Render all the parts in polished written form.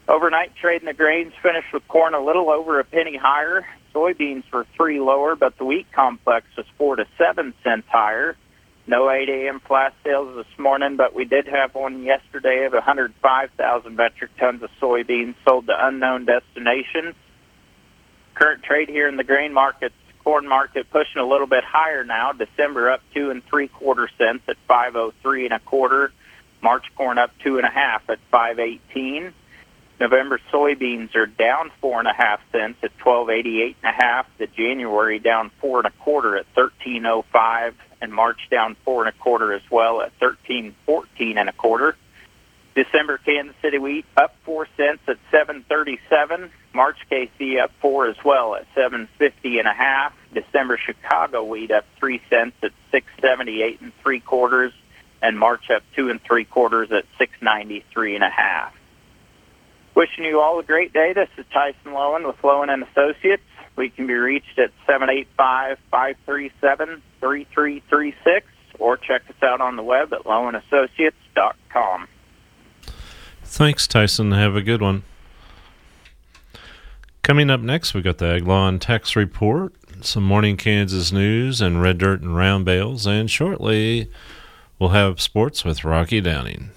Overnight trade in the grains finished with corn a little over a penny higher. Soybeans were 3 lower, but the wheat complex was 4 to 7 cents higher. No 8 a.m. flash sales this morning, but we did have one yesterday of 105,000 metric tons of soybeans sold to unknown destinations. Current trade here in the grain markets, corn market pushing a little bit higher now. December up 2 3/4 cents at 5.03 1/4. March corn up 2 1/2 at 5.18. November soybeans are down 4 1/2 cents at 12.88 1/2. The January down 4 1/4 at 13.05, and March down 4 1/4 as well at 13.14 1/4. December Kansas City wheat up 4 cents at 7.37. March KC up 4 as well at 7.50 1/2. December Chicago wheat up 3 cents at 6.78 3/4, and March up 2 3/4 at 6.93 1/2. Wishing you all a great day. This is Tyson Lowen with Lowen & Associates. We can be reached at 785-537-3336, or check us out on the web at lowanassociates.com. Thanks, Tyson. Have a good one. Coming up next, we got the Ag Law and Tax Report, some Morning Kansas news, and red dirt and round bales, and shortly we'll have sports with Rocky Downing.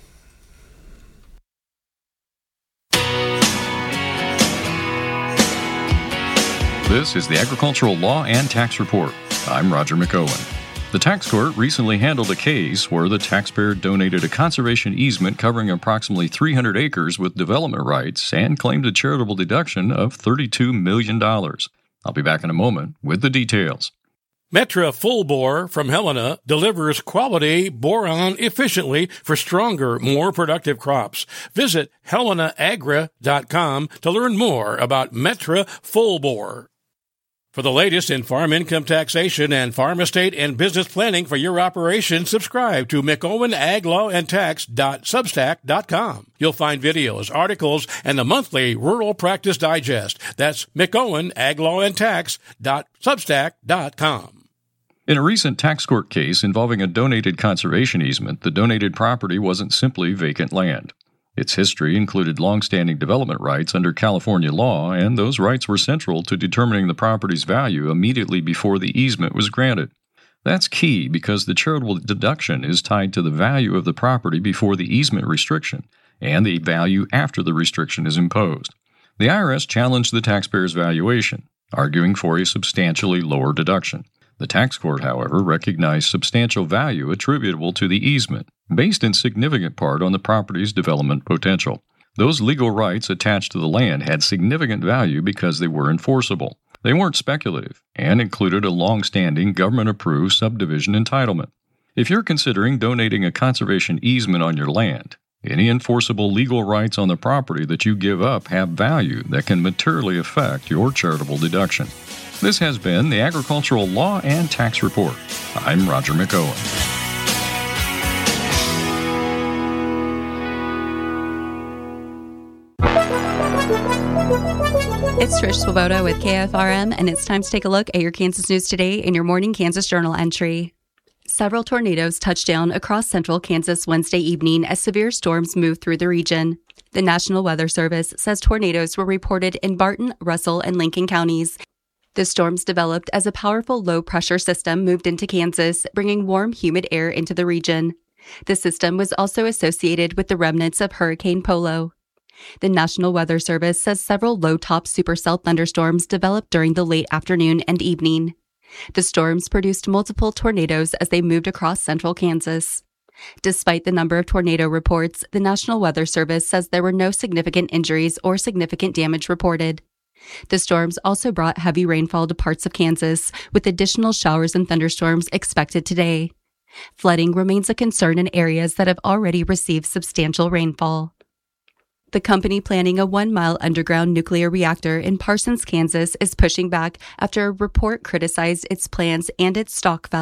This is the Agricultural Law and Tax Report. I'm Roger McOwen. The tax court recently handled a case where the taxpayer donated a conservation easement covering approximately 300 acres with development rights and claimed a charitable deduction of $32 million. I'll be back in a moment with the details. Metra Full Bore from Helena delivers quality boron efficiently for stronger, more productive crops. Visit helenaagra.com to learn more about Metra Full Bore. For the latest in farm income taxation and farm estate and business planning for your operation, subscribe to McOwen Ag Law and Tax.substack.com. You'll find videos, articles, and the monthly Rural Practice Digest. That's McOwen Ag Law and Tax.substack.com. In a recent tax court case involving a donated conservation easement, the donated property wasn't simply vacant land. Its history included long-standing development rights under California law, and those rights were central to determining the property's value immediately before the easement was granted. That's key because the charitable deduction is tied to the value of the property before the easement restriction and the value after the restriction is imposed. The IRS challenged the taxpayer's valuation, arguing for a substantially lower deduction. The tax court, however, recognized substantial value attributable to the easement, based in significant part on the property's development potential. Those legal rights attached to the land had significant value because they were enforceable. They weren't speculative and included a long-standing government-approved subdivision entitlement. If you're considering donating a conservation easement on your land, any enforceable legal rights on the property that you give up have value that can materially affect your charitable deduction. This has been the Agricultural Law and Tax Report. I'm Roger McOwen. It's Trish Swoboda with KFRM, and it's time to take a look at your Kansas news today in your Morning Kansas Journal entry. Several tornadoes touched down across central Kansas Wednesday evening as severe storms moved through the region. The National Weather Service says tornadoes were reported in Barton, Russell, and Lincoln counties. The storms developed as a powerful low-pressure system moved into Kansas, bringing warm, humid air into the region. The system was also associated with the remnants of Hurricane Polo. The National Weather Service says several low-top supercell thunderstorms developed during the late afternoon and evening. The storms produced multiple tornadoes as they moved across central Kansas. Despite the number of tornado reports, the National Weather Service says there were no significant injuries or significant damage reported. The storms also brought heavy rainfall to parts of Kansas, with additional showers and thunderstorms expected today. Flooding remains a concern in areas that have already received substantial rainfall. The company planning a 1-mile underground nuclear reactor in Parsons, Kansas, is pushing back after a report criticized its plans and its stock fell.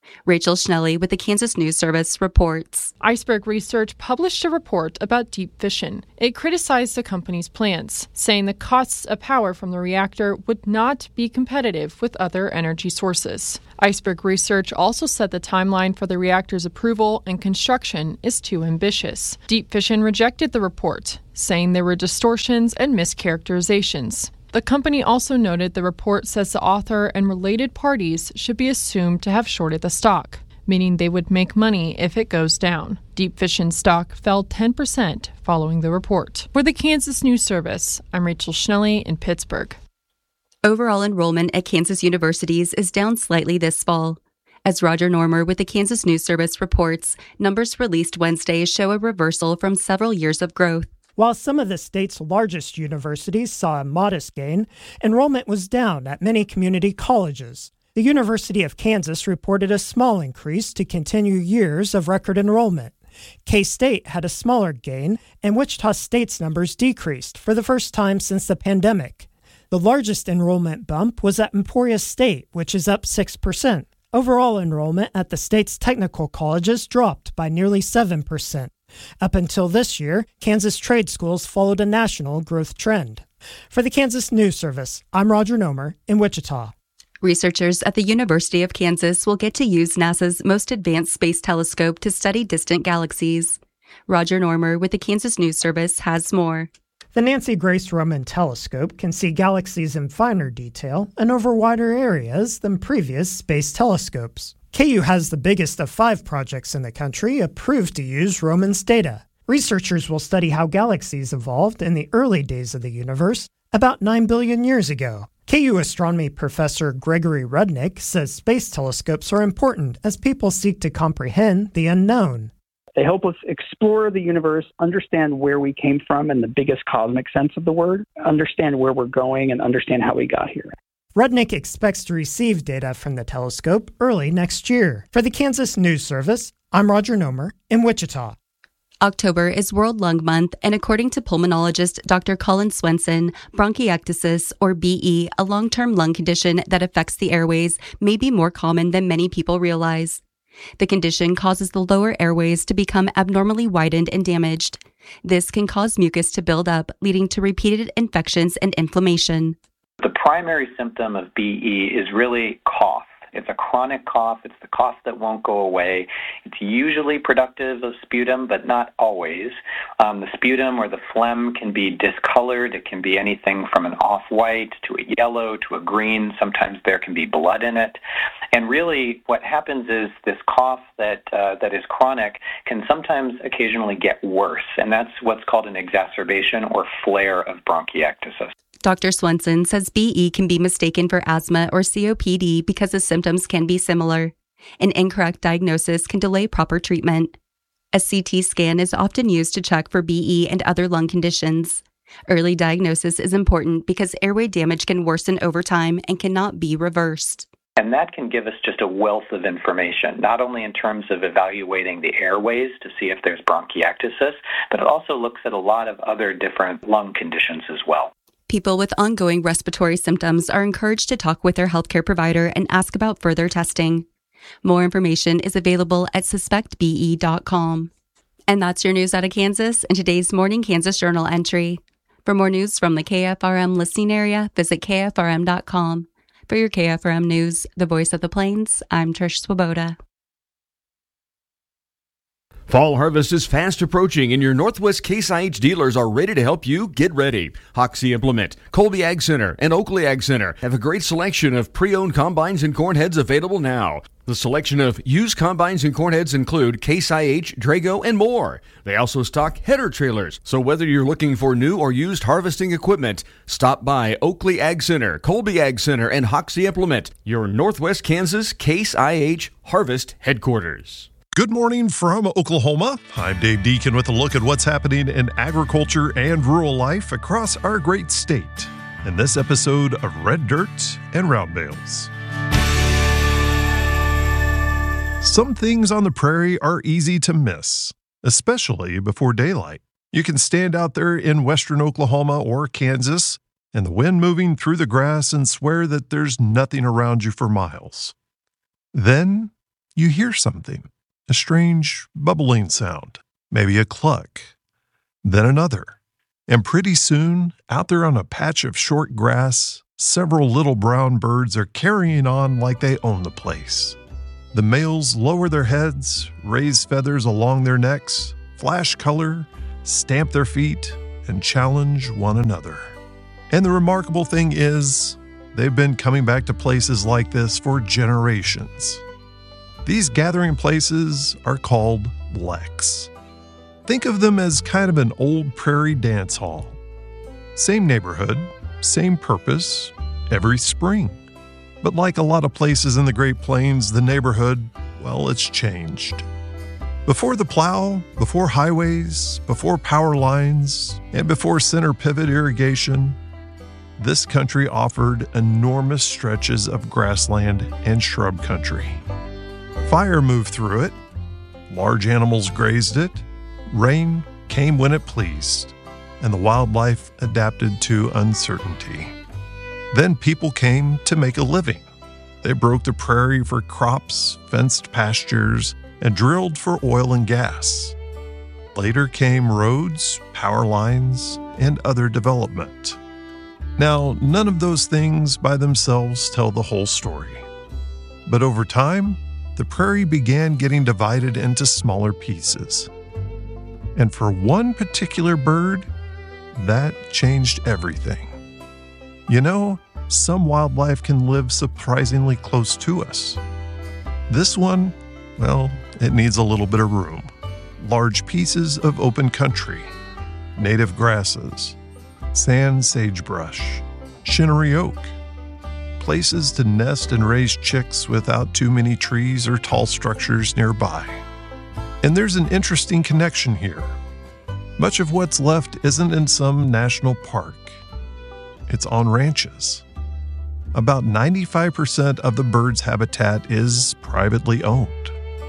Rachel Schnelly with the Kansas News Service reports. Iceberg Research published a report about deep fission. It criticized the company's plans, saying the costs of power from the reactor would not be competitive with other energy sources. Iceberg Research also said the timeline for the reactor's approval and construction is too ambitious. Deep Fission rejected the report, saying there were distortions and mischaracterizations. The company also noted the report says the author and related parties should be assumed to have shorted the stock, meaning they would make money if it goes down. Deep Fission stock fell 10% following the report. For the Kansas News Service, I'm Rachel Schnelly in Pittsburgh. Overall enrollment at Kansas universities is down slightly this fall. As Roger Normer with the Kansas News Service reports, numbers released Wednesday show a reversal from several years of growth. While some of the state's largest universities saw a modest gain, enrollment was down at many community colleges. The University of Kansas reported a small increase to continue years of record enrollment. K-State had a smaller gain, and Wichita State's numbers decreased for the first time since the pandemic. The largest enrollment bump was at Emporia State, which is up 6%. Overall enrollment at the state's technical colleges dropped by nearly 7%. Up until this year, Kansas trade schools followed a national growth trend. For the Kansas News Service, I'm Roger Nomer in Wichita. Researchers at the University of Kansas will get to use NASA's most advanced space telescope to study distant galaxies. Roger Normer with the Kansas News Service has more. The Nancy Grace Roman Telescope can see galaxies in finer detail and over wider areas than previous space telescopes. KU has the biggest of 5 projects in the country approved to use Roman's data. Researchers will study how galaxies evolved in the early days of the universe, about 9 billion years ago. KU astronomy professor Gregory Rudnick says space telescopes are important as people seek to comprehend the unknown. They help us explore the universe, understand where we came from in the biggest cosmic sense of the word, understand where we're going, and understand how we got here. Rudnick expects to receive data from the telescope early next year. For the Kansas News Service, I'm Roger Nomer in Wichita. October is World Lung Month, and according to pulmonologist Dr. Colin Swenson, bronchiectasis, or BE, a long-term lung condition that affects the airways, may be more common than many people realize. The condition causes the lower airways to become abnormally widened and damaged. This can cause mucus to build up, leading to repeated infections and inflammation. The primary symptom of BE is really cough. It's a chronic cough. It's the cough that won't go away. It's usually productive of sputum, but not always. The sputum or the phlegm can be discolored. It can be anything from an off-white to a yellow to a green. Sometimes there can be blood in it. And really what happens is this cough that is chronic can sometimes occasionally get worse, and that's what's called an exacerbation or flare of bronchiectasis. Dr. Swenson says BE can be mistaken for asthma or COPD because the symptoms can be similar. An incorrect diagnosis can delay proper treatment. A CT scan is often used to check for BE and other lung conditions. Early diagnosis is important because airway damage can worsen over time and cannot be reversed. And that can give us just a wealth of information, not only in terms of evaluating the airways to see if there's bronchiectasis, but it also looks at a lot of other different lung conditions as well. People with ongoing respiratory symptoms are encouraged to talk with their healthcare provider and ask about further testing. More information is available at suspectbe.com. And that's your news out of Kansas and today's Morning Kansas Journal entry. For more news from the KFRM listening area, visit kfrm.com. For your KFRM News, the voice of the Plains, I'm Trish Swoboda. Fall harvest is fast approaching, and your Northwest Case IH dealers are ready to help you get ready. Hoxie Implement, Colby Ag Center, and Oakley Ag Center have a great selection of pre-owned combines and corn heads available now. The selection of used combines and corn heads include Case IH, Drago, and more. They also stock header trailers, so whether you're looking for new or used harvesting equipment, stop by Oakley Ag Center, Colby Ag Center, and Hoxie Implement, your Northwest Kansas Case IH Harvest headquarters. Good morning from Oklahoma. I'm Dave Deacon with a look at what's happening in agriculture and rural life across our great state in this episode of Red Dirt and Round Bales. Some things on the prairie are easy to miss, especially before daylight. You can stand out there in western Oklahoma or Kansas and the wind moving through the grass and swear that there's nothing around you for miles. Then you hear something, a strange bubbling sound, maybe a cluck, then another. And pretty soon, out there on a patch of short grass, several little brown birds are carrying on like they own the place. The males lower their heads, raise feathers along their necks, flash color, stamp their feet, and challenge one another. And the remarkable thing is, they've been coming back to places like this for generations. These gathering places are called leks. Think of them as kind of an old prairie dance hall. Same neighborhood, same purpose, every spring. But like a lot of places in the Great Plains, the neighborhood, well, it's changed. Before the plow, before highways, before power lines, and before center pivot irrigation, this country offered enormous stretches of grassland and shrub country. Fire moved through it, large animals grazed it, rain came when it pleased, and the wildlife adapted to uncertainty. Then people came to make a living. They broke the prairie for crops, fenced pastures, and drilled for oil and gas. Later came roads, power lines, and other development. Now, none of those things by themselves tell the whole story. But over time, the prairie began getting divided into smaller pieces. And for one particular bird, that changed everything. You know, some wildlife can live surprisingly close to us. This one, well, it needs a little bit of room. Large pieces of open country, native grasses, sand sagebrush, shinnery oak, places to nest and raise chicks without too many trees or tall structures nearby. And there's an interesting connection here. Much of what's left isn't in some national park. It's on ranches. About 95% of the bird's habitat is privately owned.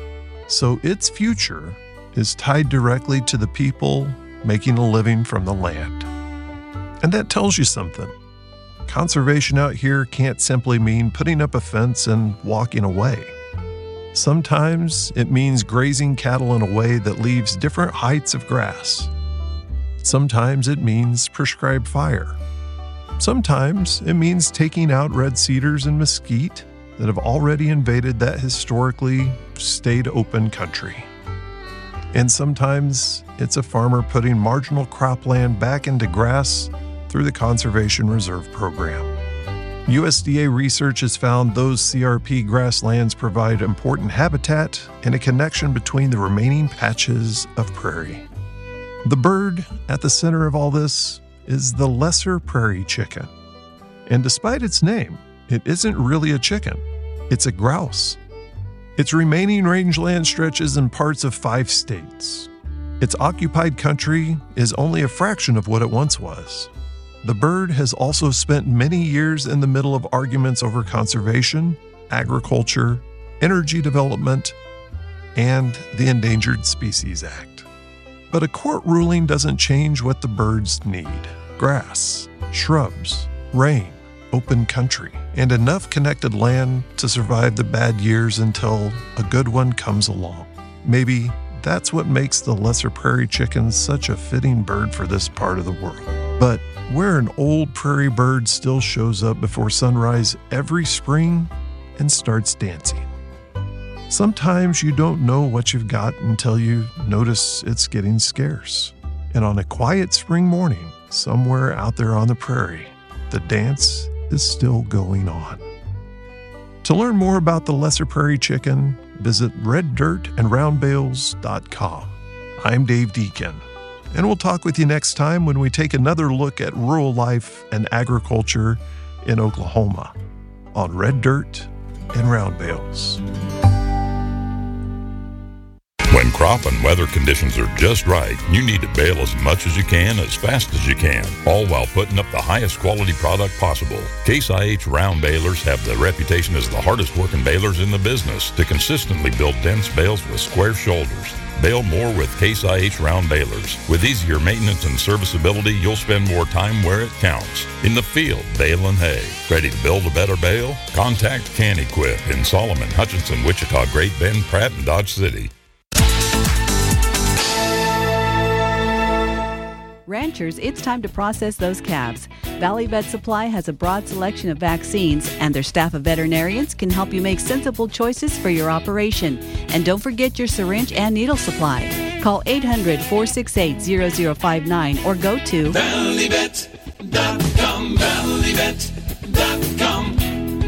So its future is tied directly to the people making a living from the land. And that tells you something. Conservation out here can't simply mean putting up a fence and walking away. Sometimes it means grazing cattle in a way that leaves different heights of grass. Sometimes it means prescribed fire. Sometimes it means taking out red cedars and mesquite that have already invaded that historically stayed open country. And sometimes it's a farmer putting marginal cropland back into grass through the Conservation Reserve Program. USDA research has found those CRP grasslands provide important habitat and a connection between the remaining patches of prairie. The bird at the center of all this is the lesser prairie chicken. And despite its name, it isn't really a chicken. It's a grouse. Its remaining rangeland stretches in parts of 5 states. Its occupied country is only a fraction of what it once was. The bird has also spent many years in the middle of arguments over conservation, agriculture, energy development, and the Endangered Species Act. But a court ruling doesn't change what the birds need: grass, shrubs, rain, open country, and enough connected land to survive the bad years until a good one comes along. Maybe that's what makes the lesser prairie chicken such a fitting bird for this part of the world. But where an old prairie bird still shows up before sunrise every spring and starts dancing. Sometimes you don't know what you've got until you notice it's getting scarce. And on a quiet spring morning, somewhere out there on the prairie, the dance is still going on. To learn more about the lesser prairie chicken, visit reddirtandroundbales.com. I'm Dave Deacon, and we'll talk with you next time when we take another look at rural life and agriculture in Oklahoma on Red Dirt and Round Bales. When crop and weather conditions are just right, you need to bale as much as you can, as fast as you can, all while putting up the highest quality product possible. Case IH round balers have the reputation as the hardest working balers in the business to consistently build dense bales with square shoulders. Bale more with Case IH round balers. With easier maintenance and serviceability, you'll spend more time where it counts. In the field, bale and hay. Ready to build a better bale? Contact Can Equip in Solomon, Hutchinson, Wichita, Great Bend, Pratt, and Dodge City. Ranchers, it's time to process those calves. Valley Vet Supply has a broad selection of vaccines, and their staff of veterinarians can help you make sensible choices for your operation. And don't forget your syringe and needle supply. Call 800-468-0059 or go to valleyvet.com, valleyvet.com.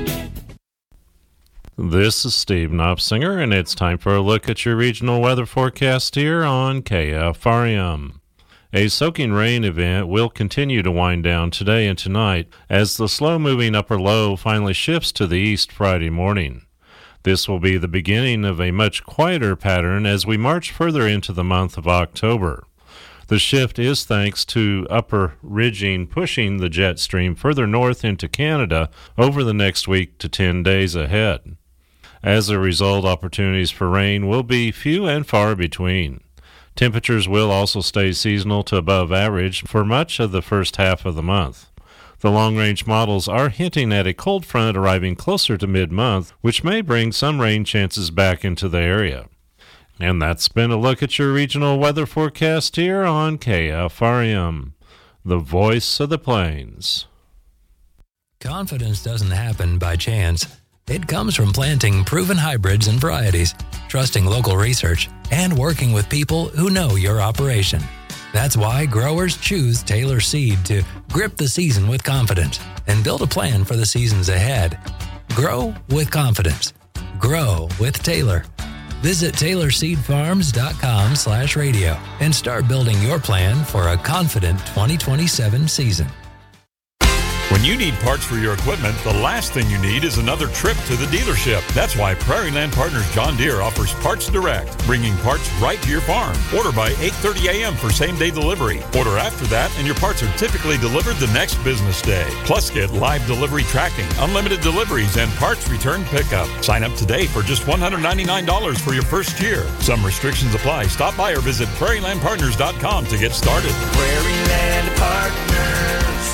This is Steve Knopfsinger, and it's time for a look at your regional weather forecast here on KFRM. A soaking rain event will continue to wind down today and tonight as the slow-moving upper low finally shifts to the east Friday morning. This will be the beginning of a much quieter pattern as we march further into the month of October. The shift is thanks to upper ridging pushing the jet stream further north into Canada over the next week to 10 days ahead. As a result, opportunities for rain will be few and far between. Temperatures will also stay seasonal to above average for much of the first half of the month. The long-range models are hinting at a cold front arriving closer to mid-month, which may bring some rain chances back into the area. And that's been a look at your regional weather forecast here on KFRM, the voice of the plains. Confidence doesn't happen by chance. It comes from planting proven hybrids and varieties, trusting local research, and working with people who know your operation. That's why growers choose Taylor Seed to grip the season with confidence and build a plan for the seasons ahead. Grow with confidence. Grow with Taylor. Visit TaylorSeedFarms.com/radio and start building your plan for a confident 2027 season. When you need parts for your equipment, the last thing you need is another trip to the dealership. That's why Prairie Land Partners John Deere offers Parts Direct, bringing parts right to your farm. Order by 8:30 a.m. for same-day delivery. Order after that, and your parts are typically delivered the next business day. Plus, get live delivery tracking, unlimited deliveries, and parts return pickup. Sign up today for just $199 for your first year. Some restrictions apply. Stop by or visit prairielandpartners.com to get started. Prairie Land Partners.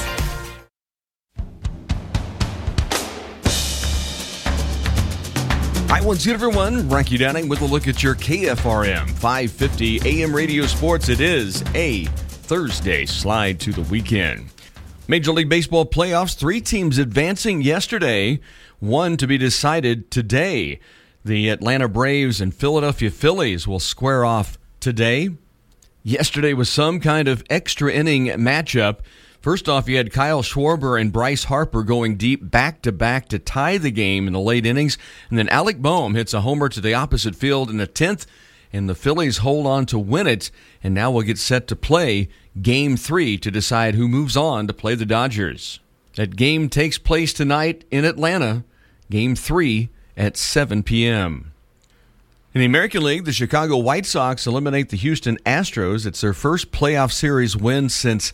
Hi, once again, everyone. Rocky Downing with a look at your KFRM 550 AM radio sports. It is a Thursday slide to the weekend. Major League Baseball playoffs, 3 teams advancing yesterday, 1 to be decided today. The Atlanta Braves and Philadelphia Phillies will square off today. Yesterday was some kind of extra inning matchup. First off, you had Kyle Schwarber and Bryce Harper going deep back-to-back to tie the game in the late innings. And then Alec Boehm hits a homer to the opposite field in the 10th, and the Phillies hold on to win it. And now we'll get set to play Game 3 to decide who moves on to play the Dodgers. That game takes place tonight in Atlanta, Game 3 at 7 p.m. In the American League, the Chicago White Sox eliminate the Houston Astros. It's their first playoff series win since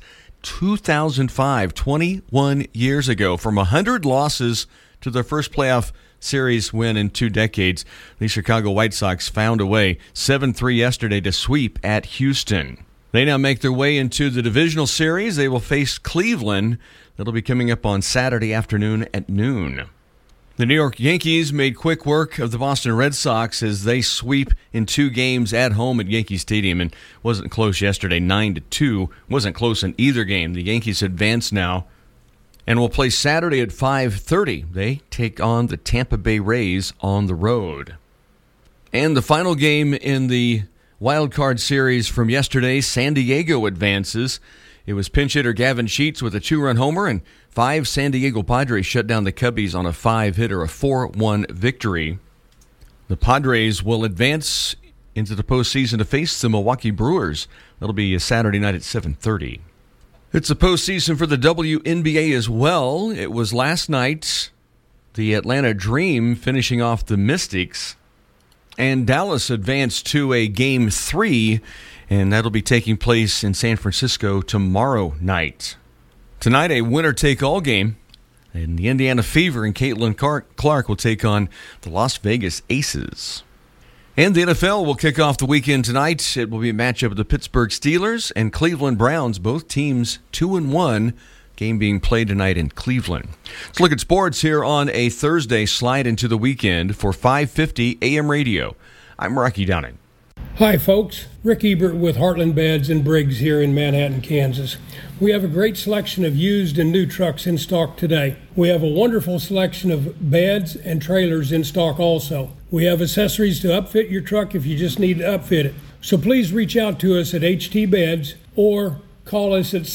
2005, 21 years ago. From 100 losses to their first playoff series win in 2 decades, the Chicago White Sox found a way 7-3 yesterday to sweep at Houston. They now make their way into the divisional series. They will face Cleveland. That'll be coming up on Saturday afternoon at noon. The New York Yankees made quick work of the Boston Red Sox as they sweep in 2 games at home at Yankee Stadium, and wasn't close yesterday, 9-2. Wasn't close in either game. The Yankees advance now and will play Saturday at 5:30. They take on the Tampa Bay Rays on the road. And the final game in the wild card series from yesterday, San Diego advances. It was pinch hitter Gavin Sheets with a 2-run homer, and 5 San Diego Padres shut down the Cubbies on a 5-hitter, a 4-1 victory. The Padres will advance into the postseason to face the Milwaukee Brewers. That'll be a Saturday night at 7:30. It's the postseason for the WNBA as well. It was last night, the Atlanta Dream finishing off the Mystics, and Dallas advanced to a Game 3, and that'll be taking place in San Francisco tomorrow night. Tonight, a winner-take-all game, and the Indiana Fever and Caitlin Clark will take on the Las Vegas Aces. And the NFL will kick off the weekend tonight. It will be a matchup of the Pittsburgh Steelers and Cleveland Browns, both teams 2-1. Game being played tonight in Cleveland. Let's look at sports here on a Thursday slide into the weekend for 550 AM radio. I'm Rocky Downing. Hi, folks. Rick Ebert with Heartland Beds and Briggs here in Manhattan, Kansas. We have a great selection of used and new trucks in stock today. We have a wonderful selection of beds and trailers in stock also. We have accessories to upfit your truck if you just need to upfit it. So please reach out to us at HT Beds or call us at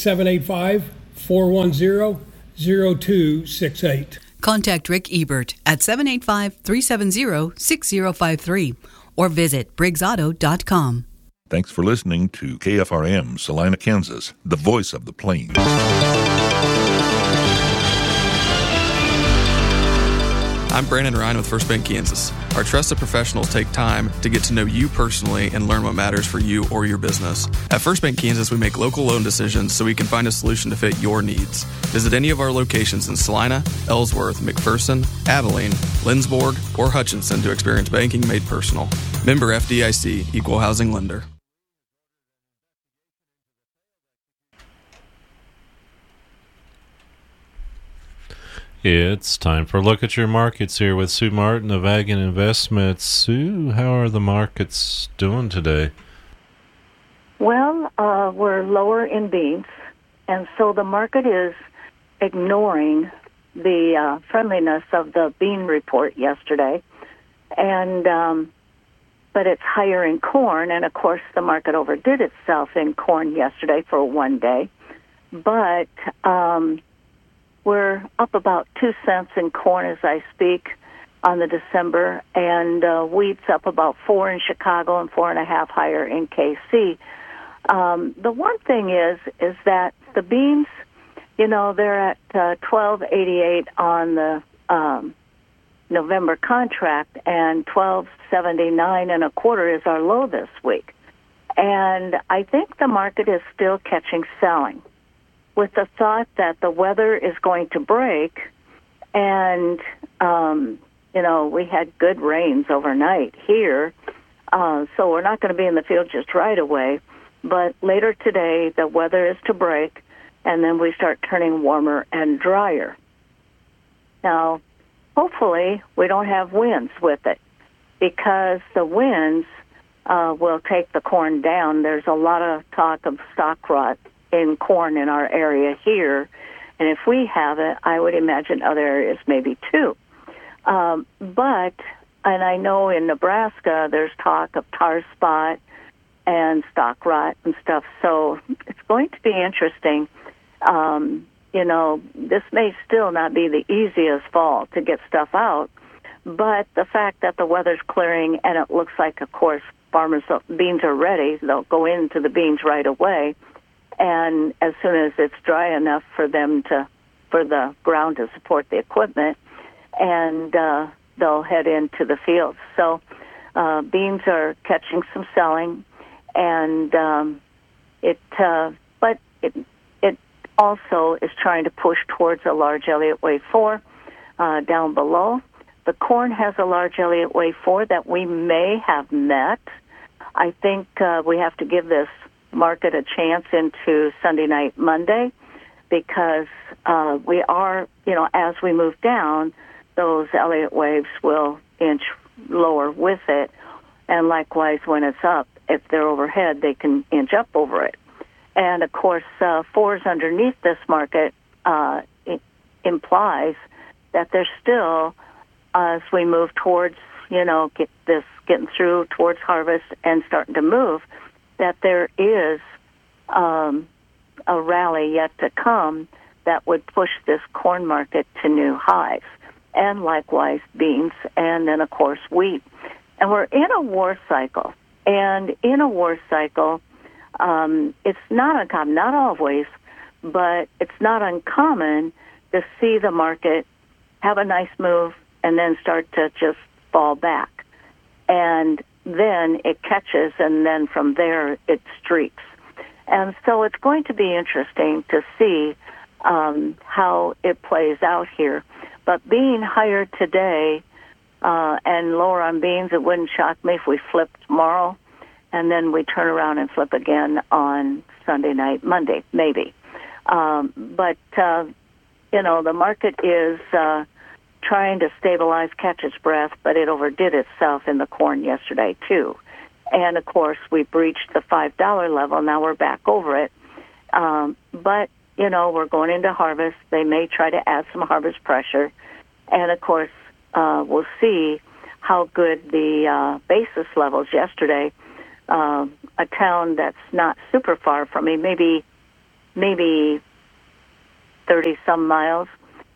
785-410-0268. Contact Rick Ebert at 785-370-6053 or visit briggsauto.com. Thanks for listening to KFRM, Salina, Kansas, the voice of the Plains. I'm Brandon Ryan with First Bank Kansas. Our trusted professionals take time to get to know you personally and learn what matters for you or your business. At First Bank Kansas, we make local loan decisions so we can find a solution to fit your needs. Visit any of our locations in Salina, Ellsworth, McPherson, Abilene, Lindsborg, or Hutchinson to experience banking made personal. Member FDIC, Equal Housing Lender. It's time for a look at your markets here with Sue Martin of Ag and Investments. Sue, how are the markets doing today? Well, we're lower in beans, and so the market is ignoring the friendliness of the bean report yesterday, and but it's higher in corn, and of course the market overdid itself in corn yesterday for one day, but we're up about 2 cents in corn as I speak on the December, and wheat's up about 4 in Chicago and 4.5 higher in KC. The one thing is that the beans, you know, they're at $12.88 on the November contract, and $12.79 and a quarter is our low this week. And I think the market is still catching selling, with the thought that the weather is going to break, and, you know, we had good rains overnight here, so we're not going to be in the field just right away, but later today the weather is to break, and then we start turning warmer and drier. Now, hopefully we don't have winds with it, because the winds will take the corn down. There's a lot of talk of stock rot in corn in our area here, and if we have it, I would imagine other areas maybe too. But, and I know in Nebraska there's talk of tar spot and stock rot and stuff, so it's going to be interesting. You know, this may still not be the easiest fall to get stuff out, but the fact that the weather's clearing and it looks like, of course, farmers' beans are ready, they'll go into the beans right away. And as soon as it's dry enough for the ground to support the equipment, and they'll head into the fields. So beans are catching some selling, and it also is trying to push towards a large Elliott Wave 4 down below. The corn has a large Elliott Wave 4 that we may have met. I think we have to give this market a chance into Sunday night, Monday, because we are, you know, as we move down, those Elliott waves will inch lower with it, and likewise when it's up, if they're overhead, they can inch up over it. And of course, fours underneath this market it implies that there's still, as we move towards, you know, getting through towards harvest and starting to move, that there is a rally yet to come that would push this corn market to new highs, and likewise beans, and then, of course, wheat. And we're in a war cycle, and in a war cycle, it's not uncommon, not always, but it's not uncommon to see the market have a nice move and then start to just fall back. And then it catches, and then from there it streaks. And so it's going to be interesting to see how it plays out here. But being higher today and lower on beans. It wouldn't shock me if we flipped tomorrow, and then we turn around and flip again on Sunday night, Monday, maybe. But the market is trying to stabilize, catch its breath, but it overdid itself in the corn yesterday, too. And, of course, we breached the $5 level. Now we're back over it. But, we're going into harvest. They may try to add some harvest pressure. And, of course, we'll see how good the basis levels yesterday. A town that's not super far from me, maybe 30-some miles,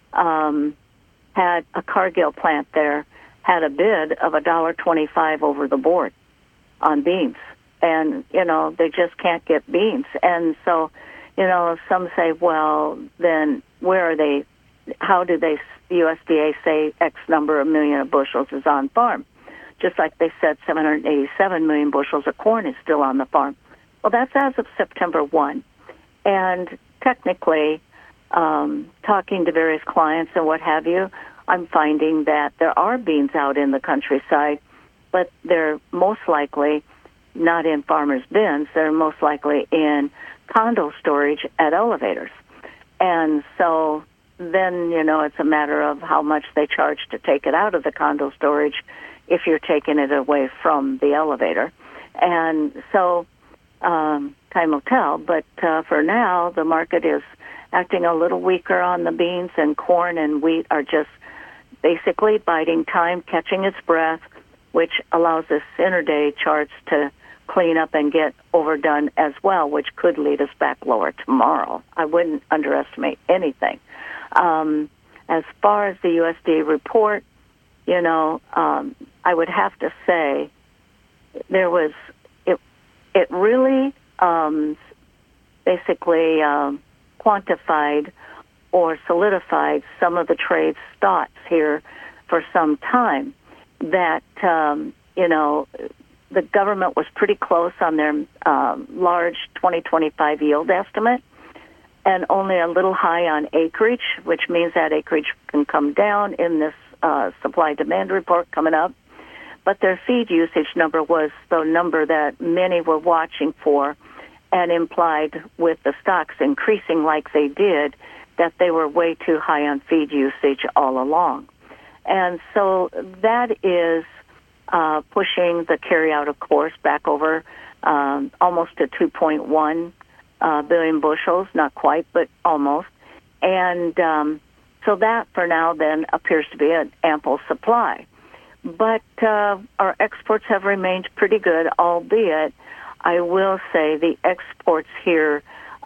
had a Cargill plant there, had a bid of $1.25 over the board on beans. And, they just can't get beans. And so, some say, well, then where are they? How do the USDA say X number of million of bushels is on farm? Just like they said 787 million bushels of corn is still on the farm. Well, that's as of September 1. And technically, talking to various clients and what have you, I'm finding that there are beans out in the countryside, but they're most likely not in farmers' bins. They're most likely in condo storage at elevators. And so then, it's a matter of how much they charge to take it out of the condo storage if you're taking it away from the elevator. And so time will tell. But for now, the market is acting a little weaker on the beans, and corn and wheat are just basically biding time, catching its breath, which allows this intraday charts to clean up and get overdone as well, which could lead us back lower tomorrow. I wouldn't underestimate anything. As far as the USDA report, I would have to say it really basically quantified or solidified some of the trade's thoughts here for some time that, the government was pretty close on their large 2025 yield estimate and only a little high on acreage, which means that acreage can come down in this supply-demand report coming up. But their feed usage number was the number that many were watching for, and implied with the stocks increasing like they did that they were way too high on feed usage all along. And so that is pushing the carryout, of course, back over almost to 2.1 billion bushels, not quite, but almost. And so that, for now, then, appears to be an ample supply. But our exports have remained pretty good, albeit I will say the exports here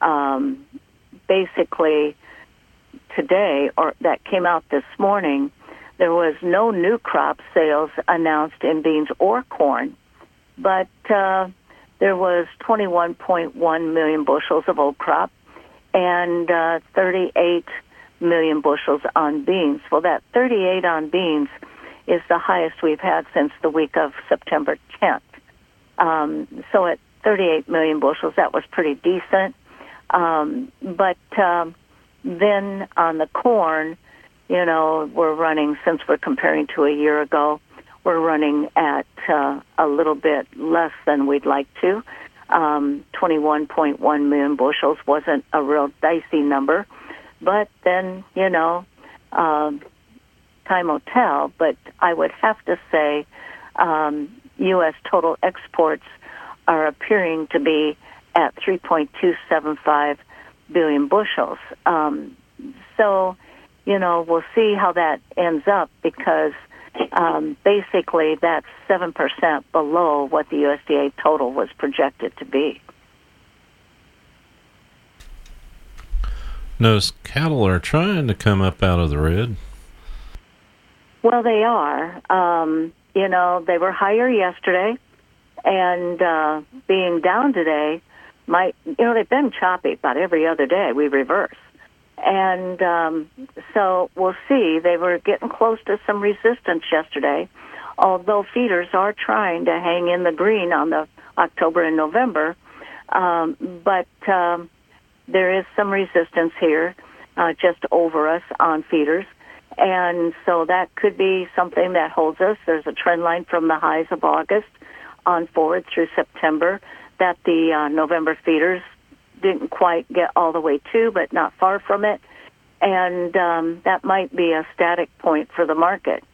basically today, or that came out this morning, there was no new crop sales announced in beans or corn, but there was 21.1 million bushels of old crop and 38 million bushels on beans. Well, that 38 on beans is the highest we've had since the week of September 10th. So at 38 million bushels, that was pretty decent. But then on the corn, we're running, since we're comparing to a year ago, we're running at a little bit less than we'd like to. 21.1 million bushels wasn't a real dicey number. But then, time will tell. But I would have to say U.S. total exports are appearing to be at 3.275 billion bushels. So, we'll see how that ends up, because basically that's 7% below what the USDA total was projected to be. Those cattle are trying to come up out of the red. Well, they are. They were higher yesterday, and being down today they've been choppy about every other day. We reverse. And so we'll see. They were getting close to some resistance yesterday, although feeders are trying to hang in the green on the October and November. But there is some resistance here just over us on feeders. And so that could be something that holds us. There's a trend line from the highs of August on forward through September that the November feeders didn't quite get all the way to, but not far from it. And that might be a static point for the market.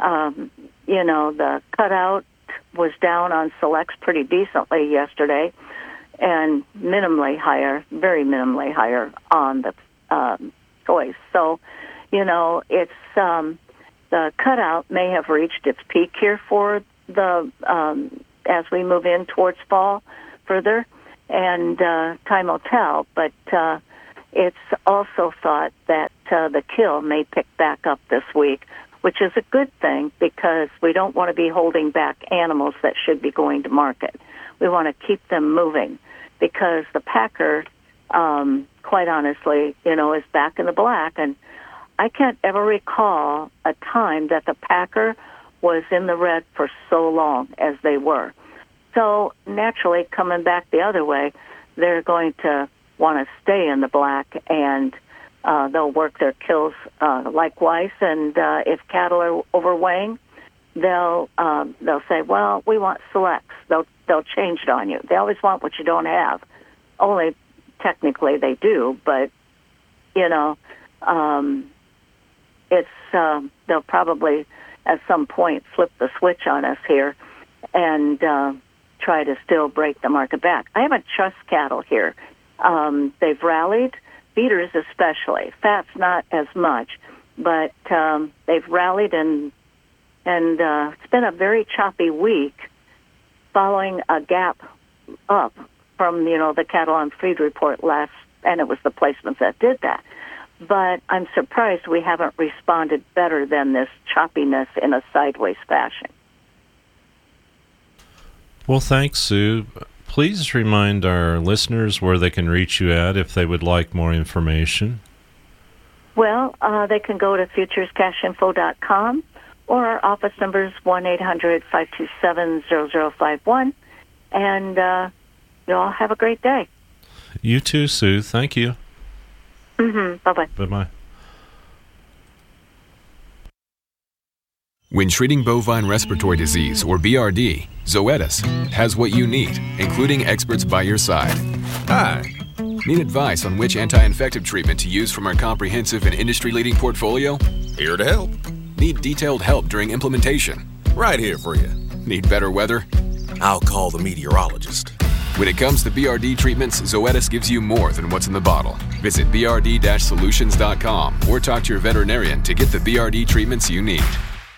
The cutout was down on selects pretty decently yesterday, and minimally higher, very minimally higher on the choice. So, it's the cutout may have reached its peak here for the as we move in towards fall further, and time will tell. But it's also thought that the kill may pick back up this week, which is a good thing because we don't want to be holding back animals that should be going to market. We want to keep them moving because the packer, quite honestly, is back in the black. And I can't ever recall a time that the packer was in the red for so long as they were. So naturally, coming back the other way, they're going to want to stay in the black, and they'll work their kills likewise. And if cattle are overweighing, they'll say, "Well, we want selects." They'll change it on you. They always want what you don't have. Only technically they do, but they'll probably at some point flip the switch on us here and try to still break the market back. I haven't trust cattle here. They've rallied, feeders especially. Fat's not as much, but they've rallied, and it's been a very choppy week following a gap up from the cattle on feed report last, and it was the placements that did that. But I'm surprised we haven't responded better than this choppiness in a sideways fashion. Well, thanks, Sue. Please remind our listeners where they can reach you at if they would like more information. Well, they can go to futurescashinfo.com, or our office number is 1-800-527-0051, and you all have a great day. You too, Sue. Thank you. Bye-bye. Bye-bye. When treating bovine respiratory disease, or BRD, Zoetis has what you need, including experts by your side. Hi. Need advice on which anti-infective treatment to use from our comprehensive and industry-leading portfolio? Here to help. Need detailed help during implementation? Right here for you. Need better weather? I'll call the meteorologist. When it comes to BRD treatments, Zoetis gives you more than what's in the bottle. Visit brd-solutions.com or talk to your veterinarian to get the BRD treatments you need.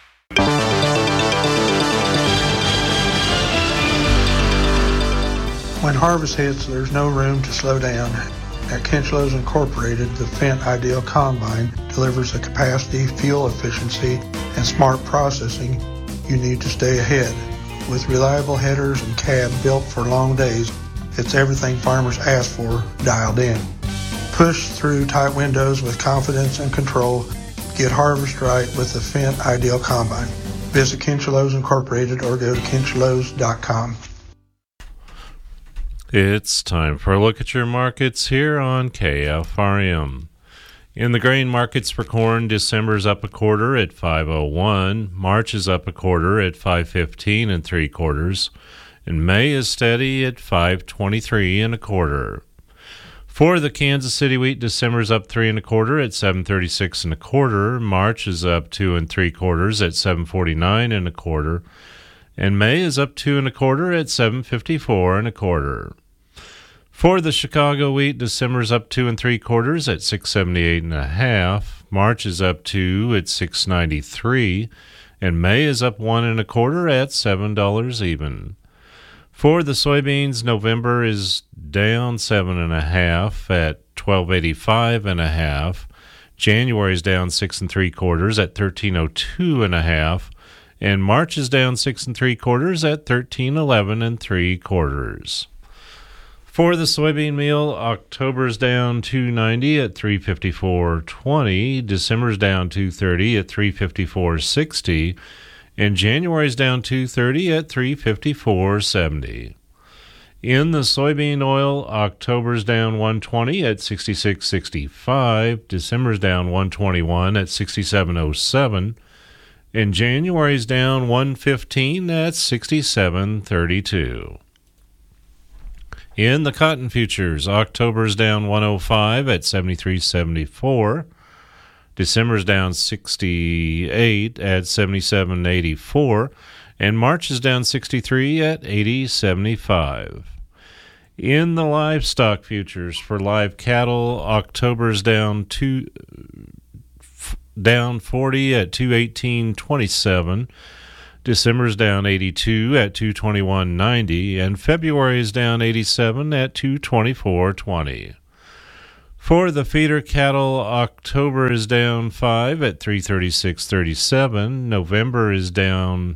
When harvest hits, there's no room to slow down. At Kinchlows Incorporated, the Fendt Ideal Combine delivers the capacity, fuel efficiency, and smart processing you need to stay ahead. With reliable headers and cab built for long days, it's everything farmers ask for dialed in. Push through tight windows with confidence and control. Get harvest right with the Fendt Ideal Combine. Visit Kinchlows Incorporated or go to kinchlows.com. It's time for a look at your markets here on KFRM. In the grain markets for corn, December's up a quarter at 5.01. March is up a quarter at 5.15 3/4. And May is steady at 5.23 1/4. For the Kansas City wheat, December's up 3 1/4 at 7.36 1/4. March is up 2 3/4 at 7.49 1/4. And May is up 2 1/4 at 7.54 1/4. For the Chicago wheat, December's up 2 3/4 at 6.78 1/2. March is up 2 at 6.93, and May is up 1 1/4 at $7 even. For the soybeans, November is down 7 1/2 at 12.85 1/2. January is down 6 3/4 at 13.02 1/2, and March is down 6 3/4 at 13.11 3/4. For the soybean meal, October's down 2.90 at 354.20, December's down 2.30 at 354.60, and January's down 2.30 at 354.70. In the soybean oil, October's down 120 at 66.65. December's down 121 at 67.07. And January's down 115 at 67.32. In the cotton futures, October's down 105 at 73.74. December's down 68 at 77.84. And March is down 63 at 80.75. In the livestock futures for live cattle, October's down 40 at 218.27. December's down 82 at 221.90, and February is down 87 at 224.20. For the feeder cattle, October is down 5 at 336.37. November is down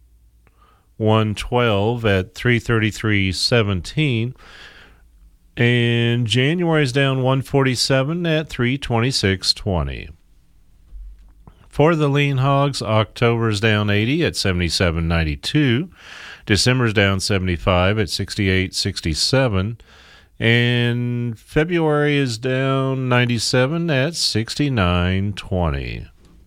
112 at 333.17. And January is down 147 at 326.20. For the lean hogs, October's down 80 at 77.92. December's down 75 at 68.67. And February is down 97 at 69.20.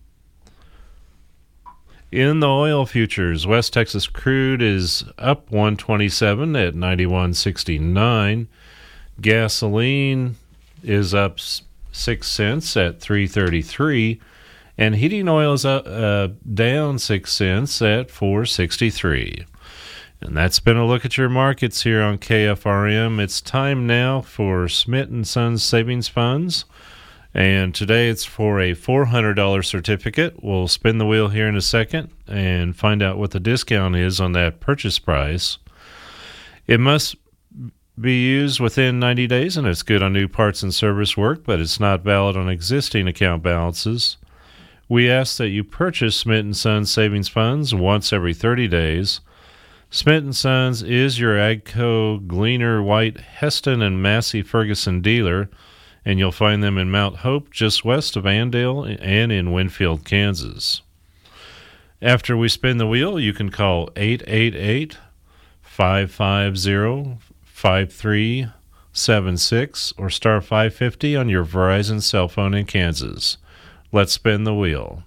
In the oil futures, West Texas crude is up 127 at 91.69. Gasoline is up 6 cents at 3.33. And heating oil is down 6 cents at 4.63. And that's been a look at your markets here on KFRM. It's time now for Smith & Sons Savings Funds. And today it's for a $400 certificate. We'll spin the wheel here in a second and find out what the discount is on that purchase price. It must be used within 90 days, and it's good on new parts and service work, but it's not valid on existing account balances. We ask that you purchase Smith & Sons Savings Funds once every 30 days. Smith & Sons is your AGCO, Gleaner, White, Heston, and Massey Ferguson dealer, and you'll find them in Mount Hope, just west of Andale, and in Winfield, Kansas. After we spin the wheel, you can call 888-550-5376 or star 550 on your Verizon cell phone in Kansas. Let's spin the wheel.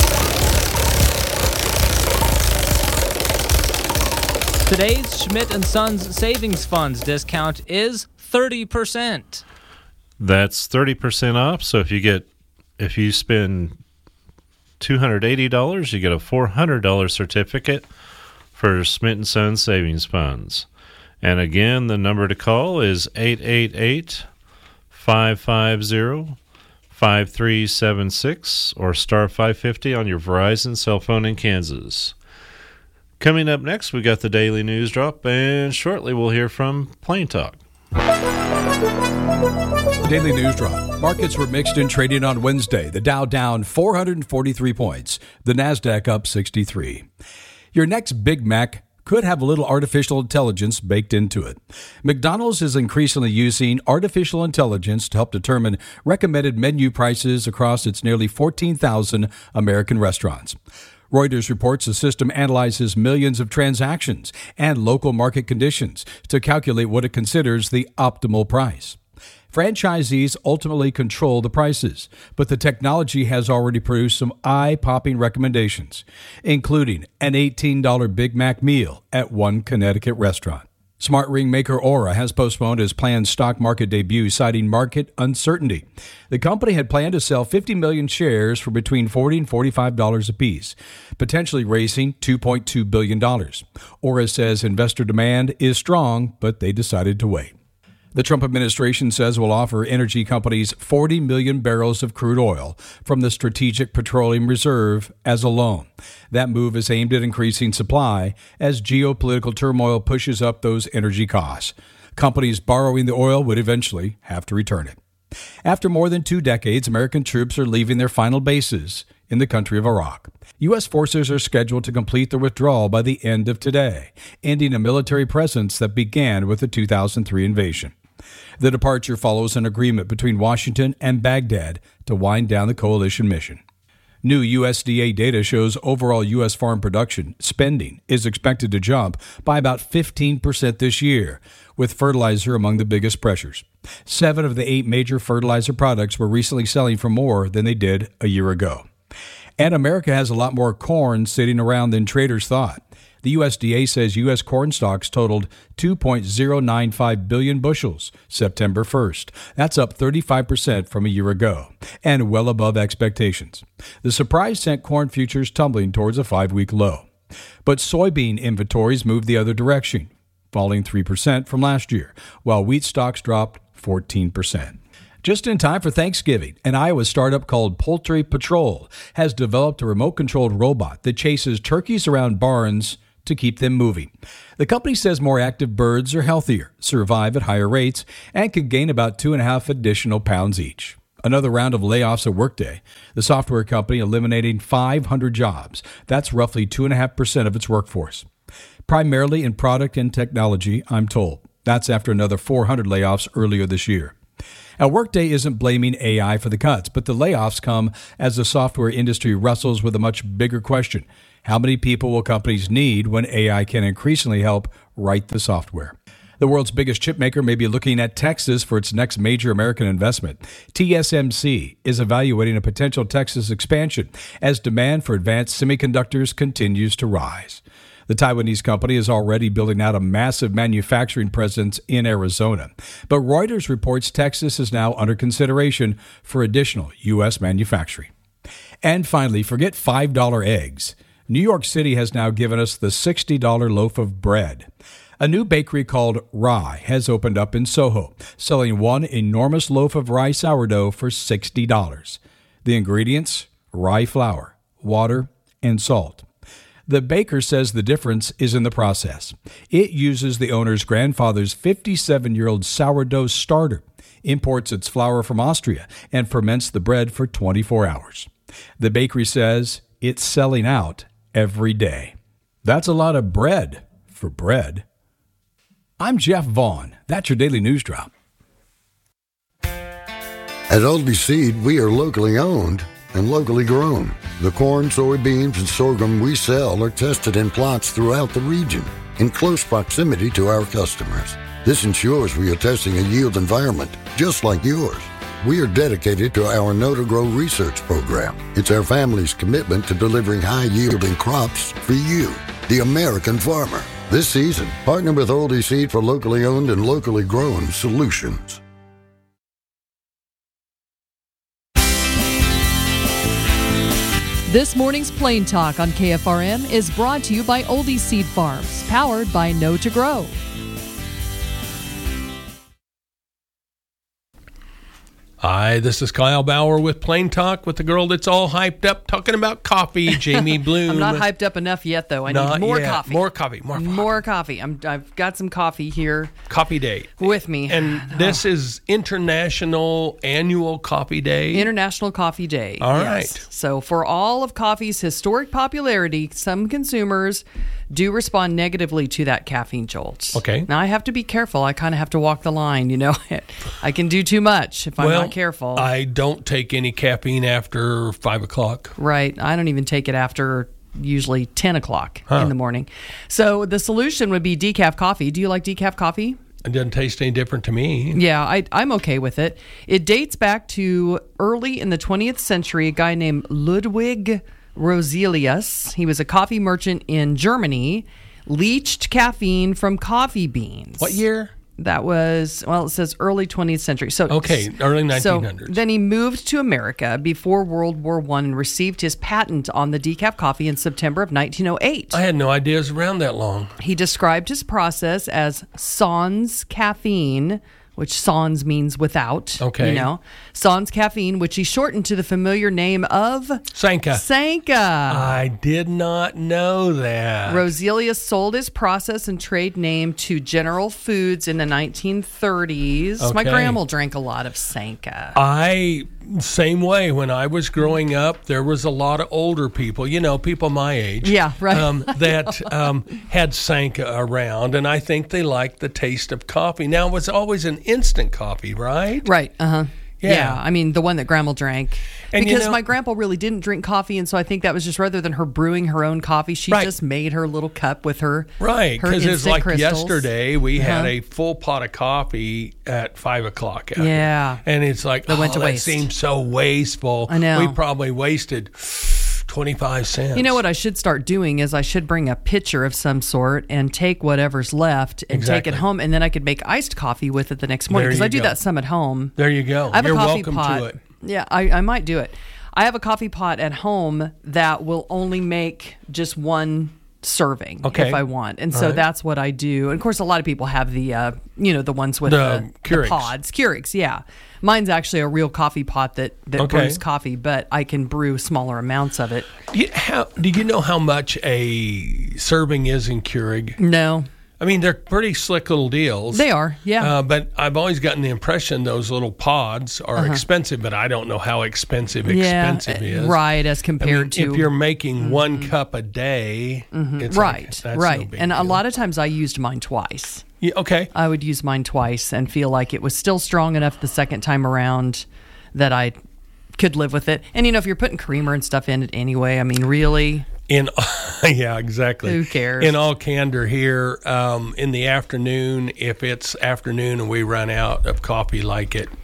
Today's Schmidt & Sons Savings Funds discount is 30%. That's 30% off. So if you spend $280, you get a $400 certificate for Smith & Sons Savings Funds. And again, the number to call is 888-550-5376 or star 550 on your Verizon cell phone in Kansas. Coming up next, we got the Daily News Drop, and shortly we'll hear from Plain Talk. Daily News Drop. Markets were mixed in trading on Wednesday. The Dow down 443 points. The Nasdaq up 63. Your next Big Mac could have a little artificial intelligence baked into it. McDonald's is increasingly using artificial intelligence to help determine recommended menu prices across its nearly 14,000 American restaurants. Reuters reports the system analyzes millions of transactions and local market conditions to calculate what it considers the optimal price. Franchisees ultimately control the prices, but the technology has already produced some eye-popping recommendations, including an $18 Big Mac meal at one Connecticut restaurant. Smart ring maker Aura has postponed its planned stock market debut, citing market uncertainty. The company had planned to sell 50 million shares for between $40 and $45 apiece, potentially raising $2.2 billion. Aura says investor demand is strong, but they decided to wait. The Trump administration says it will offer energy companies 40 million barrels of crude oil from the Strategic Petroleum Reserve as a loan. That move is aimed at increasing supply as geopolitical turmoil pushes up those energy costs. Companies borrowing the oil would eventually have to return it. After more than 2 decades, American troops are leaving their final bases in the country of Iraq. U.S. forces are scheduled to complete their withdrawal by the end of today, ending a military presence that began with the 2003 invasion. The departure follows an agreement between Washington and Baghdad to wind down the coalition mission. New USDA data shows overall U.S. farm production spending is expected to jump by about 15% this year, with fertilizer among the biggest pressures. 7 of the 8 major fertilizer products were recently selling for more than they did a year ago. And America has a lot more corn sitting around than traders thought. The USDA says U.S. corn stocks totaled 2.095 billion bushels September 1st. That's up 35% from a year ago and well above expectations. The surprise sent corn futures tumbling towards a 5-week low. But soybean inventories moved the other direction, falling 3% from last year, while wheat stocks dropped 14%. Just in time for Thanksgiving, an Iowa startup called Poultry Patrol has developed a remote-controlled robot that chases turkeys around barns to keep them moving. The company says more active birds are healthier, survive at higher rates, and could gain about 2.5 additional pounds each. Another round of layoffs at Workday, the software company eliminating 500 jobs. That's roughly 2.5% of its workforce. Primarily in product and technology, I'm told. That's after another 400 layoffs earlier this year. Now, Workday isn't blaming AI for the cuts, but the layoffs come as the software industry wrestles with a much bigger question. How many people will companies need when AI can increasingly help write the software? The world's biggest chip maker may be looking at Texas for its next major American investment. TSMC is evaluating a potential Texas expansion as demand for advanced semiconductors continues to rise. The Taiwanese company is already building out a massive manufacturing presence in Arizona. But Reuters reports Texas is now under consideration for additional U.S. manufacturing. And finally, forget $5 eggs. New York City has now given us the $60 loaf of bread. A new bakery called Rye has opened up in Soho, selling one enormous loaf of rye sourdough for $60. The ingredients? Rye flour, water, and salt. The baker says the difference is in the process. It uses the owner's grandfather's 57-year-old sourdough starter, imports its flour from Austria, and ferments the bread for 24 hours. The bakery says it's selling out every day. That's a lot of bread for bread. I'm Jeff Vaughn. That's your Daily News Drop. At Aldi Seed, we are locally owned and locally grown. The corn, soybeans, and sorghum we sell are tested in plots throughout the region in close proximity to our customers. This ensures we are testing a yield environment just like yours. We are dedicated to our Know to Grow research program. It's our family's commitment to delivering high-yielding crops for you, the American farmer. This season, partner with Aldi Seed for locally owned and locally grown solutions. This morning's Plain Talk on KFRM is brought to you by Oldie Seed Farms, powered by Know to Grow. Hi, this is Kyle Bauer with Plain Talk with the girl that's all hyped up talking about coffee, Jamie Bloom. I'm not hyped up enough yet, though. I need more coffee. More coffee. More coffee. I've got some coffee here. Coffee Day. With me. And this is International Annual Coffee Day. International Coffee Day. All yes. right. So for all of coffee's historic popularity, some consumers do respond negatively to that caffeine jolt. Okay. Now, I have to be careful. I kind of have to walk the line, you know. I can do too much if I'm not careful. I don't take any caffeine after 5 o'clock. Right. I don't even take it after usually 10 o'clock in the morning. So the solution would be decaf coffee. Do you like decaf coffee? It doesn't taste any different to me. Yeah, I'm okay with it. It dates back to early in the 20th century, a guy named Ludwig Roselius. He was a coffee merchant in Germany, leached caffeine from coffee beans. What year? That was, it says early 20th century. So early 1900s. So then he moved to America before World War I and received his patent on the decaf coffee in September of 1908. I had no idea it was around that long. He described his process as sans caffeine, which sans means without. Okay. You know, sans caffeine, which he shortened to the familiar name of Sanka. Sanka. I did not know that. Roselius sold his process and trade name to General Foods in the 1930s. Okay. My grandma drank a lot of Sanka. Same way. When I was growing up, there was a lot of older people, people my age. Yeah, right. that had Sanka around, and I think they liked the taste of coffee. Now, it was always an instant coffee, right? Right, uh-huh. Yeah, I mean, the one that Grandma drank. And because my grandpa really didn't drink coffee, and so I think that was just rather than her brewing her own coffee, she just made her little cup with her Right, because it's like crystals. yesterday we had a full pot of coffee at 5 o'clock. Yeah. And it's like, That went to that waste. seems so wasteful. I know. We probably wasted 25 cents. You know what I should start doing is I should bring a pitcher of some sort and take whatever's left and take it home, and then I could make iced coffee with it the next morning, There because you I do go. that some at home. There you go. I have You're a coffee welcome pot. to it. Yeah, I might do it. I have a coffee pot at home that will only make just one serving Okay. if I want, and All so right. that's what I do. And of course, a lot of people have the the ones with The the Keurigs. pods, Keurigs. Yeah, mine's actually a real coffee pot that Okay. brews coffee, but I can brew smaller amounts of it. Do you know how much a serving is in Keurig? No. I mean, they're pretty slick little deals. They are, yeah. But I've always gotten the impression those little pods are expensive, but I don't know how expensive is. Right, as compared to if you're making 1 cup a day, it's right, like, that's right. no big And a deal. lot of times I used mine twice. Yeah, okay. I would use mine twice and feel like it was still strong enough the second time around that I could live with it. And if you're putting creamer and stuff in it anyway, I mean, really. Yeah, exactly. Who cares? In all candor here, in the afternoon, if it's afternoon and we run out of coffee like at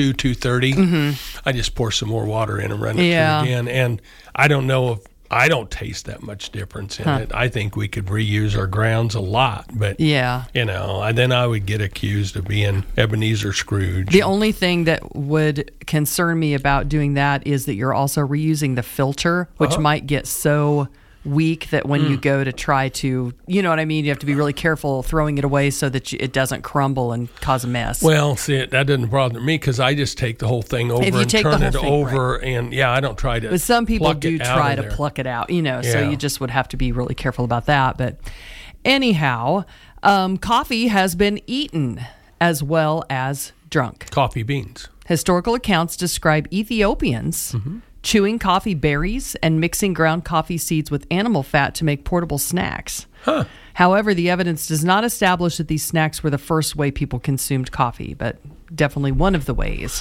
2:30, I just pour some more water in and run it through again. And I don't know if I don't taste that much difference in it. I think we could reuse our grounds a lot, but then I would get accused of being Ebenezer Scrooge. The only thing that would concern me about doing that is that you're also reusing the filter, which might get so weak that when you go to try to, you know what I mean? You have to be really careful throwing it away so that it doesn't crumble and cause a mess. Well, see, that doesn't bother me because I just take the whole thing over and turn it over. And I don't try to. But some people pluck do it out try of to there. pluck it out, so Yeah. you just would have to be really careful about that. But anyhow, coffee has been eaten as well as drunk. Coffee beans. Historical accounts describe Ethiopians chewing coffee berries and mixing ground coffee seeds with animal fat to make portable snacks. However, the evidence does not establish that these snacks were the first way people consumed coffee, but definitely one of the ways.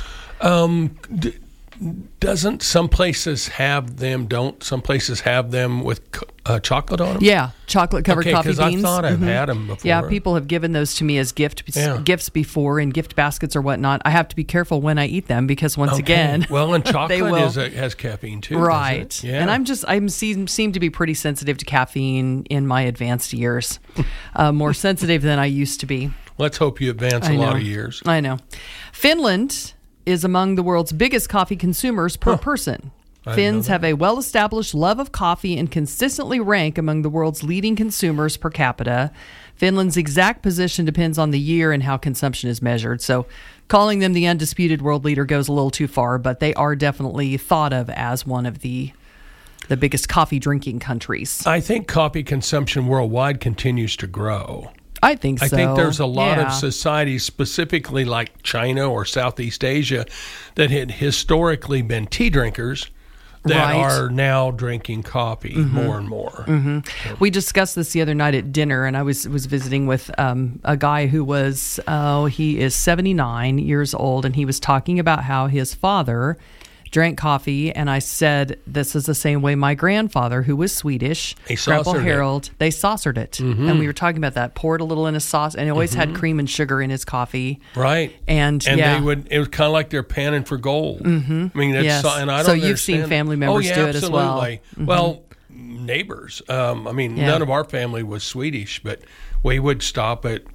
Doesn't some places have them? Don't some places have them with chocolate on them? Yeah, chocolate-covered coffee beans. Because I thought I've had them before. Yeah, people have given those to me as gifts before in gift baskets or whatnot. I have to be careful when I eat them because once again, well, and they chocolate will. has caffeine too, right? doesn't it? Yeah. And I seem to be pretty sensitive to caffeine in my advanced years, more sensitive than I used to be. Let's hope you advance a lot of years. I know. Finland is among the world's biggest coffee consumers per person. Finns have a well-established love of coffee and consistently rank among the world's leading consumers per capita. Finland's exact position depends on the year and how consumption is measured. So calling them the undisputed world leader goes a little too far, but they are definitely thought of as one of the biggest coffee drinking countries. I think coffee consumption worldwide continues to grow. I think so. I think there's a lot Yeah. of societies, specifically like China or Southeast Asia, that had historically been tea drinkers that are now drinking coffee more and more. We discussed this the other night at dinner, and I was visiting with a guy who was, he is 79 years old, and he was talking about how his father drank coffee, and I said, this is the same way my grandfather, who was Swedish, Grandpa saucered it. Harold, they saucered it. And we were talking about that, poured a little in a sauce, and he always had cream and sugar in his coffee. Right. And they would, it was kind of like they're panning for gold. I mean, that's, Yes. and I don't So you've seen understand- family members do it as well. absolutely. Well, neighbors. I mean, none of our family was Swedish, but we would stop at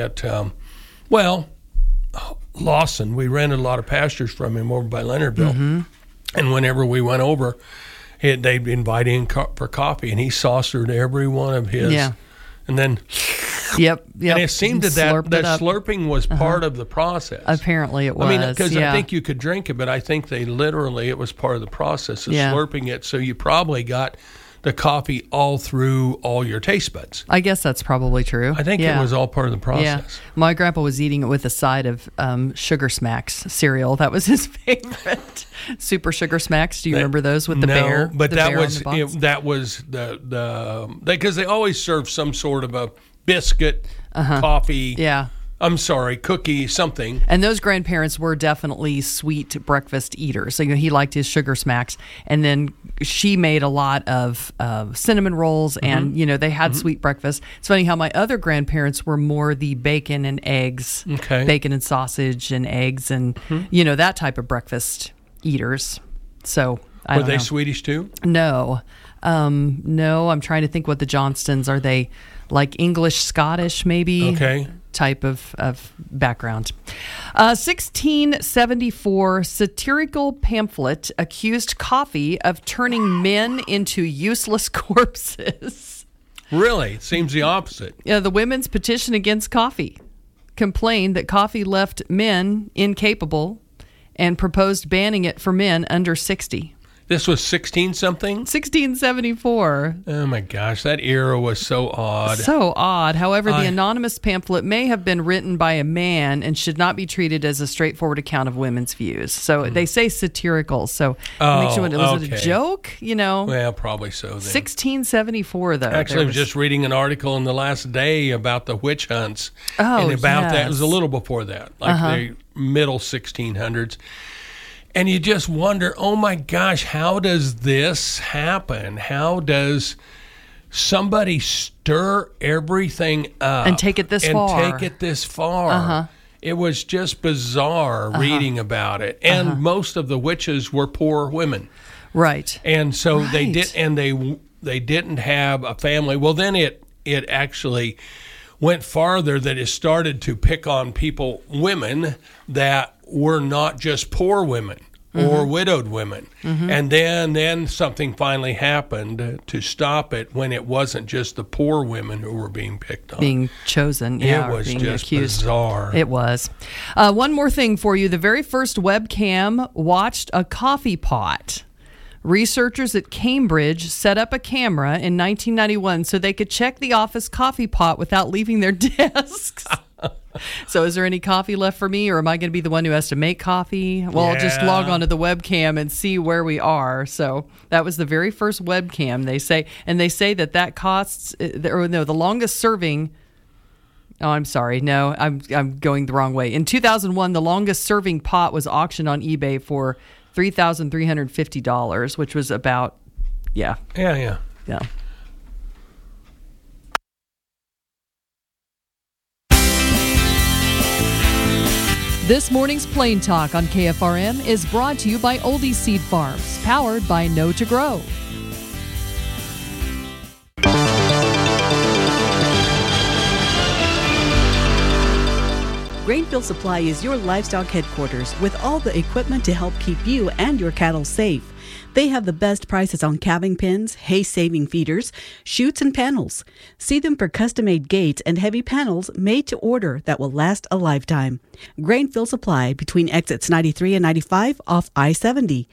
Lawson. We rented a lot of pastures from him over by Leonardville. And whenever we went over, they'd invite in for coffee, and he saucered every one of his. Yeah. And then, Yep. and it seemed that Slurped it up. slurping was part of the process. Apparently it was. I mean, because yeah. I think you could drink it, but I think it was part of the process of Yeah. slurping it. So you probably got the coffee all through all your taste buds. I guess that's probably true. I think it was all part of the process. Yeah. My grandpa was eating it with a side of Sugar Smacks cereal. That was his favorite. Super Sugar Smacks. Do you remember those with the bear? But the that bear on was the box? that was the because they always serve some sort of a biscuit, coffee, I'm sorry, cookie something. And those grandparents were definitely sweet breakfast eaters. So he liked his sugar smacks. And then she made a lot of cinnamon rolls, and they had sweet breakfast. It's funny how my other grandparents were more the bacon and eggs, bacon and sausage and eggs, and that type of breakfast eaters. So were they Swedish too? No, I'm trying to think what the Johnstons are. They like English, Scottish, maybe? Okay. Type of background. 1674 satirical pamphlet accused coffee of turning men into useless corpses. Really? It seems the opposite. Yeah, the women's petition against coffee complained that coffee left men incapable and proposed banning it for men under 60. This was 16-something? 1674. Oh, my gosh. That era was so odd. So odd. However, the anonymous pamphlet may have been written by a man and should not be treated as a straightforward account of women's views. So they say satirical. So was it a joke? Well, probably so then. 1674, though. Actually, I was just reading an article in the last day about the witch hunts. And about that. It was a little before that, like the middle 1600s. And you just wonder, oh my gosh, how does this happen? How does somebody stir everything up and take it this far? It was just bizarre reading about it. And most of the witches were poor women. Right. And so they didn't have a family. Well, then it actually went farther, that it started to pick on women that were not just poor women or widowed women. And then something finally happened to stop it, when it wasn't just the poor women who were being picked on. Being chosen, It was just bizarre. It was. One more thing for you. The very first webcam watched a coffee pot. Researchers at Cambridge set up a camera in 1991 so they could check the office coffee pot without leaving their desks. So is there any coffee left for me, or am I going to be the one who has to make coffee? Well, I'll just log onto the webcam and see where we are. So that was the very first webcam, they say. And they say that costs, the longest serving... Oh, I'm sorry. No, I'm going the wrong way. In 2001, the longest serving pot was auctioned on eBay for $3,350, which was about, Yeah. This morning's Plain Talk on KFRM is brought to you by Oldie Seed Farms, powered by Know to Grow. Grainfield Supply is your livestock headquarters with all the equipment to help keep you and your cattle safe. They have the best prices on calving pens, hay-saving feeders, chutes, and panels. See them for custom-made gates and heavy panels made to order that will last a lifetime. Grainfield Supply between exits 93 and 95 off I-70.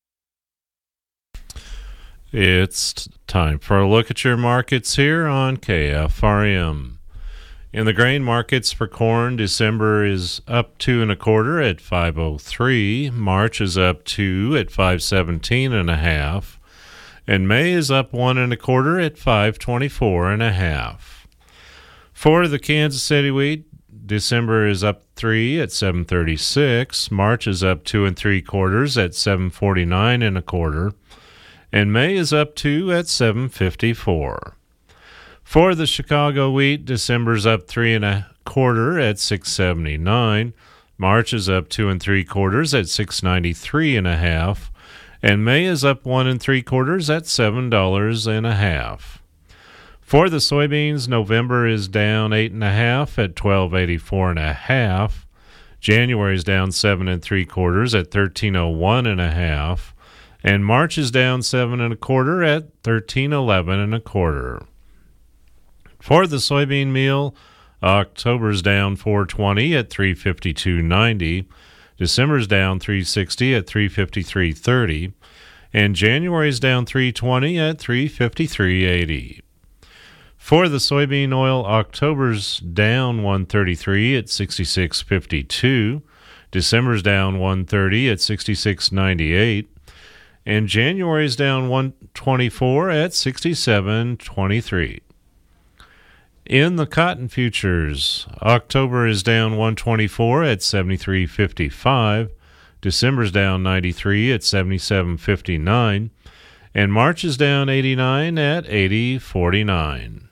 It's time for a look at your markets here on KFRM. In the grain markets for corn, December is up 2 1/4 at 5.03. March is up 2 at 5.17 1/2, and May is up 1 1/4 at 5.24 1/2. For the Kansas City wheat, December is up 3 at 7.36. March is up 2 3/4 at 7.49 1/4, and May is up 2 at 7.54. For the Chicago wheat, December's up 3 1/4 at 6.79. March is up 2 3/4 at 6.93 1/2, and May is up 1 3/4 at $7 1/2. For the soybeans, November is down 8 1/2 at 12.84 1/2. January is down 7 3/4 at 13.01 1/2, and March is down 7 1/4 at 13.11 1/4. For the soybean meal, October's down 4.20 at 352.90, December's down 3.60 at 353.30, and January's down 3.20 at 353.80. For the soybean oil, October's down 1.33 at 66.52, December's down 1.30 at 66.98, and January's down 1.24 at 67.23. In the cotton futures, October is down 124 at 73.55. December's down 93 at 77.59. And March is down 89 at 80.49.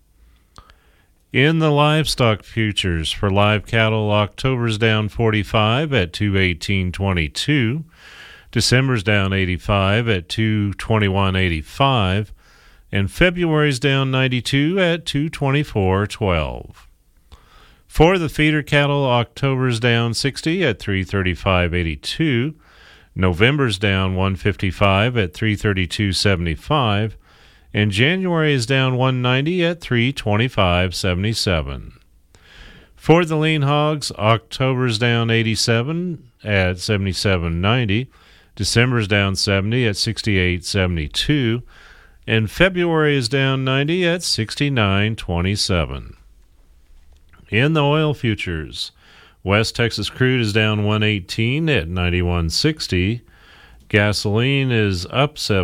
In the livestock futures for live cattle, October's down 45 at 218.22. December's down 85 at 221.85. And February's down 92 at 224.12. For the feeder cattle, October's down 60 at 335.82. November's down 155 at 332.75. And January is down 190 at 325.77. For the lean hogs, October's down 87 at 77.90. December's down 70 at 68.72. And February is down 90 at 69.27. In the oil futures, West Texas crude is down 118 at 91.60. Gasoline is up 7